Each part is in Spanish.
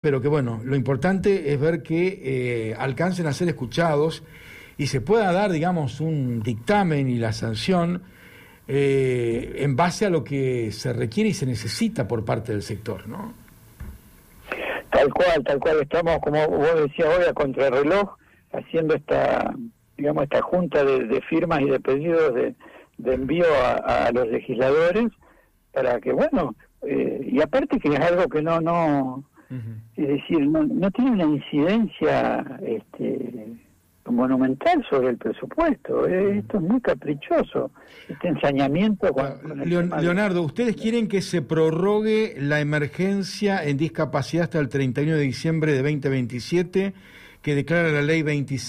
pero que bueno, lo importante es ver que alcancen a ser escuchados y se pueda dar, digamos, un dictamen y la sanción en base a lo que se requiere y se necesita por parte del sector, ¿no? Tal cual, estamos, como vos decías hoy, a contrarreloj, haciendo esta junta de firmas y de pedidos de envío a los legisladores, para que, bueno, y aparte que es algo que no es decir, no tiene una incidencia monumental sobre el presupuesto. Esto es muy caprichoso, este ensañamiento con Leonardo, ¿ustedes quieren que se prorrogue la emergencia en discapacidad hasta el 31 de diciembre de 2027 que declara la ley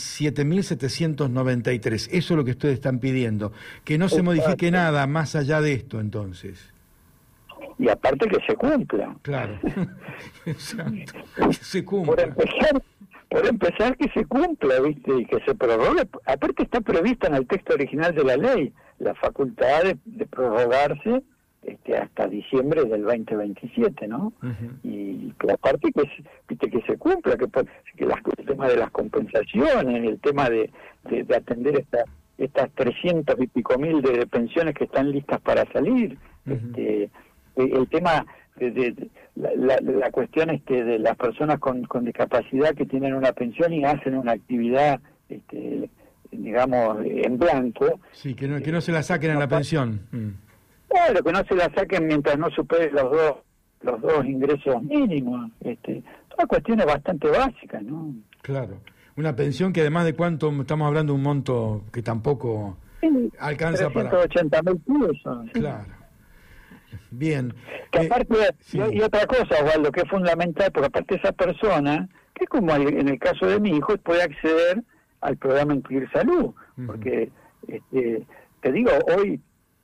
27.793? Eso es lo que ustedes están pidiendo, que no se modifique nada más allá de esto, entonces. Y aparte que se cumpla. Claro. Exacto. Que se cumpla. Por empezar que se cumpla, ¿viste? Y que se prorrogue. Aparte está prevista en el texto original de la ley la facultad de prorrogarse hasta diciembre del 2027, ¿no? Y que aparte que se cumpla, que el tema de las compensaciones, el tema de atender estas 300 y pico mil de pensiones que están listas para salir, el tema de la cuestión de las personas con discapacidad que tienen una pensión y hacen una actividad digamos en blanco, sí, que no se la saquen en la pensión. Claro, que no se la saquen mientras no supere los dos ingresos mínimos, todas cuestiones bastante básicas, ¿no? Claro, una pensión que además de cuánto estamos hablando, un monto que tampoco alcanza para 180.000 pesos. Claro. Bien. Que aparte, y otra cosa, Osvaldo, que es fundamental, porque aparte esa persona, que como en el caso de mi hijo, puede acceder al programa Incluir Salud, porque te digo, hoy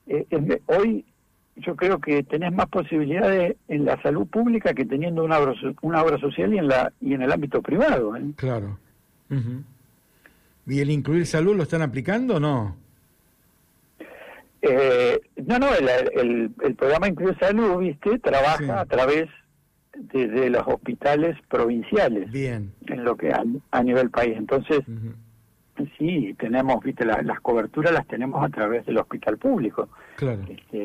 yo creo que tenés más posibilidades en la salud pública que teniendo una obra social y en el ámbito privado, ¿eh? Claro. ¿Y el Incluir Salud lo están aplicando o no? El programa Incluir Salud, ¿viste? Trabaja a través de los hospitales provinciales. Bien. En lo que a nivel país. Entonces, sí, tenemos, ¿viste? Las coberturas las tenemos a través del hospital público. Claro.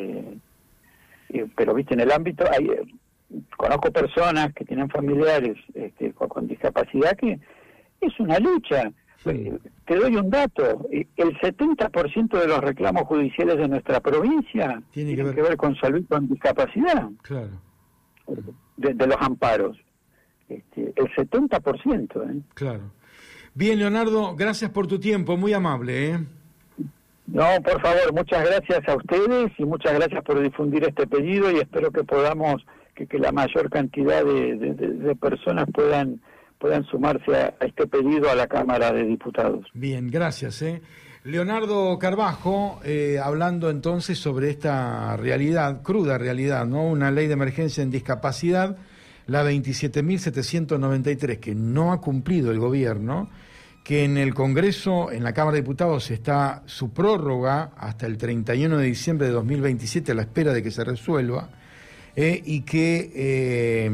Pero, ¿viste? En el ámbito, conozco personas que tienen familiares con discapacidad que es una lucha. Sí. Te doy un dato, el 70% de los reclamos judiciales de nuestra provincia tienen que ver con salud con discapacidad. Claro. De los amparos. El 70%. Claro. Bien, Leonardo, gracias por tu tiempo, muy amable. No, por favor, muchas gracias a ustedes y muchas gracias por difundir este pedido y espero que podamos, que la mayor cantidad de personas puedan sumarse a este pedido a la Cámara de Diputados. Bien, gracias. Leonardo Carbajo, hablando entonces sobre esta realidad, cruda realidad, ¿no? Una ley de emergencia en discapacidad, la 27.793, que no ha cumplido el gobierno, que en el Congreso, en la Cámara de Diputados, está su prórroga hasta el 31 de diciembre de 2027 a la espera de que se resuelva, y que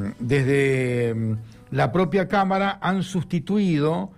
desde la propia Cámara han sustituido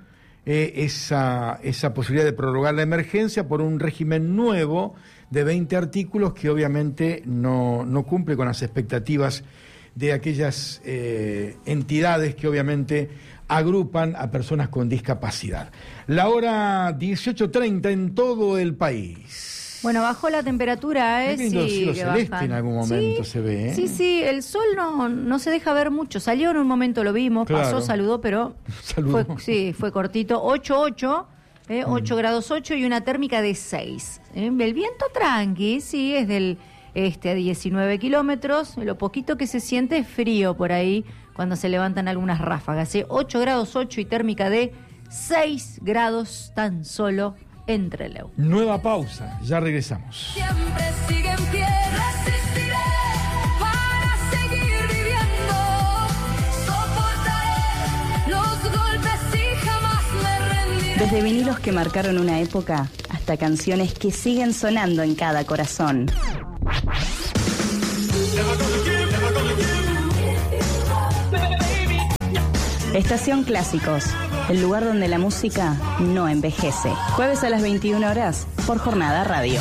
esa posibilidad de prorrogar la emergencia por un régimen nuevo de 20 artículos que obviamente no cumple con las expectativas de aquellas entidades que obviamente agrupan a personas con discapacidad. La hora 18:30 en todo el país. Bueno, bajó la temperatura, sí, cielo celeste bajan. En algún momento se ve, Sí, el sol no se deja ver mucho. Salió en un momento, lo vimos, claro. Pasó, saludó, pero fue cortito. 8 grados 8 y una térmica de 6. El viento tranqui, sí, es del a 19 kilómetros. Lo poquito que se siente es frío por ahí cuando se levantan algunas ráfagas. 8 grados 8 y térmica de 6 grados tan solo en Trelew. Nueva pausa, ya regresamos. Siempre sigue en pie, resistiré para seguir viviendo. Soportaré los golpes y jamás me rendiré. Desde vinilos que marcaron una época hasta canciones que siguen sonando en cada corazón. Estación Clásicos, el lugar donde la música no envejece. Jueves a las 21 horas por Jornada Radio.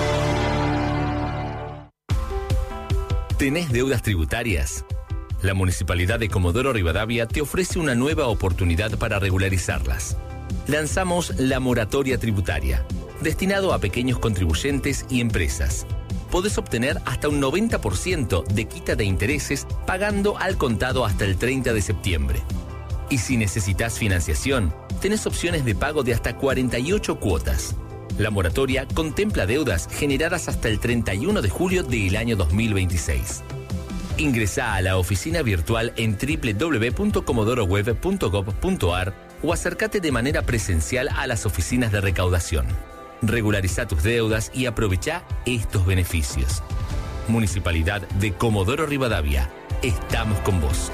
¿Tenés deudas tributarias? La Municipalidad de Comodoro Rivadavia te ofrece una nueva oportunidad para regularizarlas. Lanzamos la moratoria tributaria, destinado a pequeños contribuyentes y empresas. Podés obtener hasta un 90% de quita de intereses pagando al contado hasta el 30 de septiembre. Y si necesitas financiación, tenés opciones de pago de hasta 48 cuotas. La moratoria contempla deudas generadas hasta el 31 de julio del año 2026. Ingresá a la oficina virtual en www.comodoroweb.gov.ar o acércate de manera presencial a las oficinas de recaudación. Regulariza tus deudas y aprovecha estos beneficios. Municipalidad de Comodoro Rivadavia. Estamos con vos.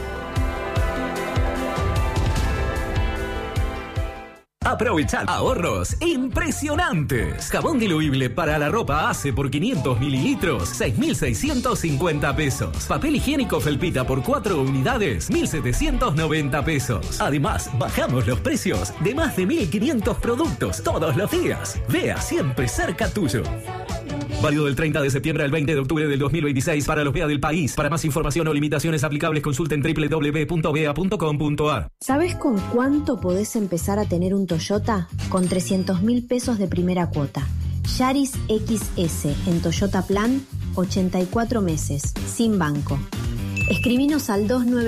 Aprovechad ahorros impresionantes. Jabón diluible para la ropa Ace por 500 mililitros, 6.650 pesos. Papel higiénico Felpita por 4 unidades, 1.790 pesos. Además, bajamos los precios de más de 1.500 productos todos los días. Vea siempre cerca tuyo. Válido del 30 de septiembre al 20 de octubre del 2026 para los BEA del país. Para más información o limitaciones aplicables, consulten www.bea.com.ar. ¿Sabes con cuánto podés empezar a tener un Toyota? Con 300.000 pesos de primera cuota. Yaris XS en Toyota Plan, 84 meses, sin banco. Escribinos al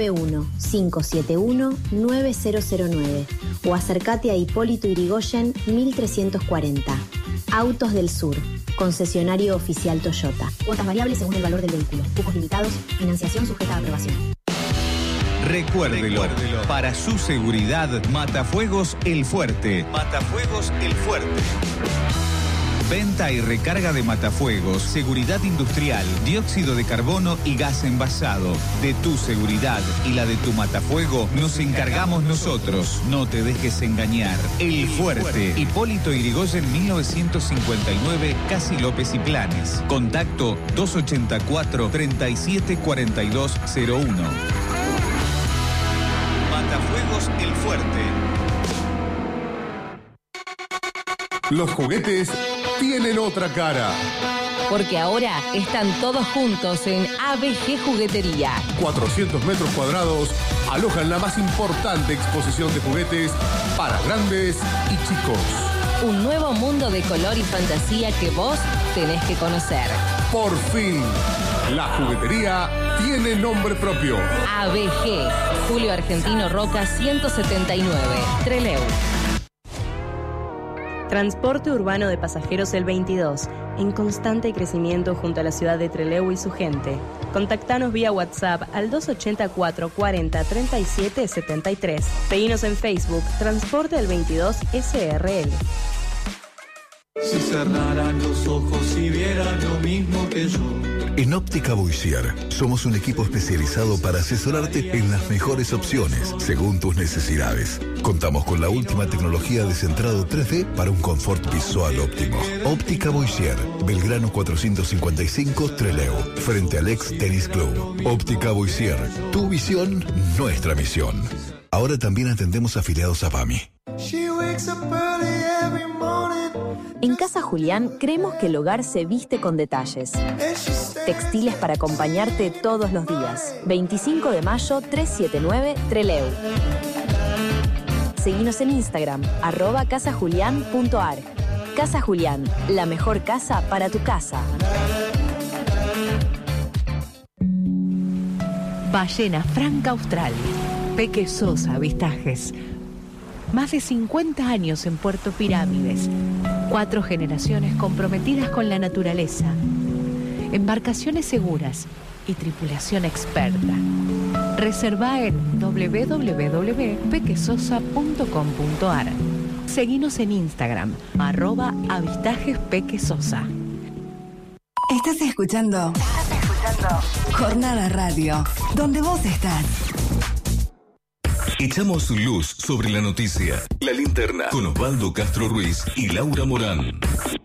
291-571-9009 o acércate a Hipólito Yrigoyen 1340. Autos del Sur, concesionario oficial Toyota. Cuotas variables según el valor del vehículo. Cupos limitados. Financiación sujeta a aprobación. Recuérdelo. Para su seguridad, Matafuegos El Fuerte. Matafuegos El Fuerte. Venta y recarga de matafuegos, seguridad industrial, dióxido de carbono y gas envasado. De tu seguridad y la de tu matafuego nos encargamos nosotros. No te dejes engañar. El Fuerte. Hipólito Yrigoyen 1959, Casi López y Planes. Contacto 284-374201. Matafuegos El Fuerte. Los juguetes tienen otra cara. Porque ahora están todos juntos en ABG Juguetería. 400 metros cuadrados alojan la más importante exposición de juguetes para grandes y chicos. Un nuevo mundo de color y fantasía que vos tenés que conocer. Por fin, la juguetería tiene nombre propio. ABG, Julio Argentino Roca 179, Trelew. Transporte urbano de pasajeros El 22, en constante crecimiento junto a la ciudad de Trelew y su gente. Contactanos vía WhatsApp al 284 40 37 73. Seguinos en Facebook, Transporte El 22 SRL. Si cerraran los ojos y vieran lo mismo que yo. En Óptica Boissier somos un equipo especializado para asesorarte en las mejores opciones según tus necesidades. Contamos con la última tecnología de centrado 3D para un confort visual óptimo. Óptica Boissier, Belgrano 455 Trelew, frente al ex Tennis Club. Óptica Boissier, tu visión, nuestra misión. Ahora también atendemos afiliados a PAMI. En Casa Julián creemos que el hogar se viste con detalles. Textiles para acompañarte todos los días. 25 de mayo 379 Trelew. Seguinos en Instagram, @casajulian.ar. Casa Julián, la mejor casa para tu casa. Ballena Franca Austral. Peque Sosa Avistajes. Más de 50 años en Puerto Pirámides. 4 generaciones comprometidas con la naturaleza. Embarcaciones seguras y tripulación experta. Reserva en www.pequesosa.com.ar. Seguinos en Instagram, @avistajespequesosa. Estás escuchando Jornada Radio, donde vos estás. Echamos luz sobre la noticia. La Linterna con Osvaldo Castro Ruiz y Laura Morán.